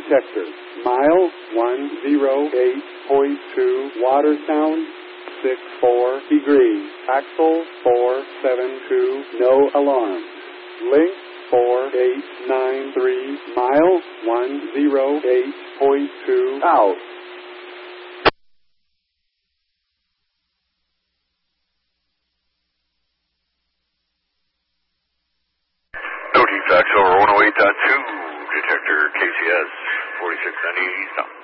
detector. Mile 108.2, water sound 64 degrees. Axle 472, no alarm. Link 4893, mile 108.2, out. No defects over 108.2, detector KCS 4690 South.